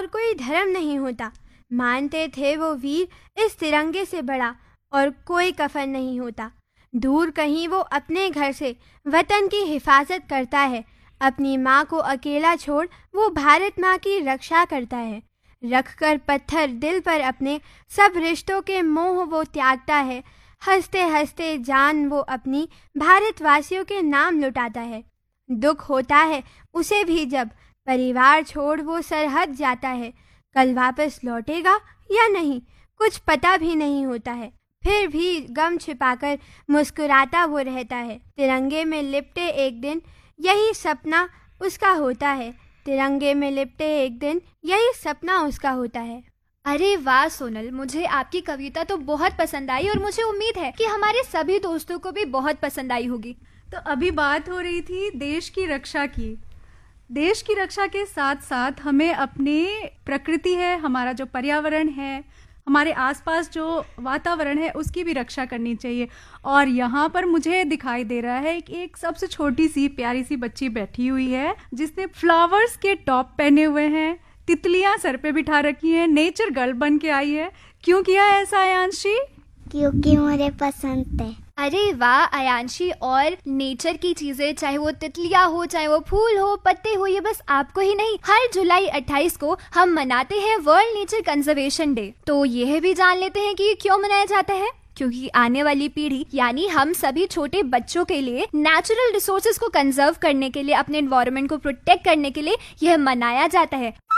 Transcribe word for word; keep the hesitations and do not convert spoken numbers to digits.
कोई धर्म नहीं होता। मानते थे वो वीर इस तिरंगे से बड़ा और कोई कफन नहीं होता। दूर कहीं वो अपने घर से वतन की हिफाजत करता है। अपनी माँ को अकेला छोड़ वो भारत माँ की रक्षा करता है। रखकर पत्थर दिल पर अपने सब रिश्तों के मोह वो त्यागता है। हंसते हंसते जान वो अपनी भारतवासियों के नाम लुटाता है। दुख होता है उसे भी जब परिवार छोड़ वो सरहद जाता है। कल वापस लौटेगा या नहीं कुछ पता भी नहीं होता है। फिर भी गम छिपाकर मुस्कुराता वो रहता है। तिरंगे में लिपटे एक दिन यही सपना उसका होता है। तिरंगे में लिपटे एक दिन यही सपना उसका होता है। अरे वाह सोनल, मुझे आपकी कविता तो बहुत पसंद आई और मुझे उम्मीद है कि हमारे सभी दोस्तों को भी बहुत पसंद आई होगी। तो अभी बात हो रही थी देश की रक्षा की। देश की रक्षा के साथ साथ हमें अपनी प्रकृति है, हमारा जो पर्यावरण है, हमारे आसपास जो वातावरण है उसकी भी रक्षा करनी चाहिए। और यहाँ पर मुझे दिखाई दे रहा है कि एक सबसे छोटी सी प्यारी सी बच्ची बैठी हुई है जिसने फ्लावर्स के टॉप पहने हुए हैं, तितलियाँ सर पे बिठा रखी हैं, नेचर गर्ल बन के आई है। क्यों किया है ऐसा आयांशी? क्योंकि मुझे पसंद है। अरे वाह आयांशी, और नेचर की चीजें, चाहे वो तितलियां हो, चाहे वो फूल हो, पत्ते हो, ये बस आपको ही नहीं, हर जुलाई अट्ठाईस को हम मनाते हैं वर्ल्ड नेचर कंजर्वेशन डे। तो यह भी जान लेते हैं कि क्यों मनाया जाता है। क्योंकि आने वाली पीढ़ी यानी हम सभी छोटे बच्चों के लिए नेचुरल रिसोर्सेज को कंजर्व करने के लिए, अपने एनवायरनमेंट को प्रोटेक्ट करने के लिए यह मनाया जाता है।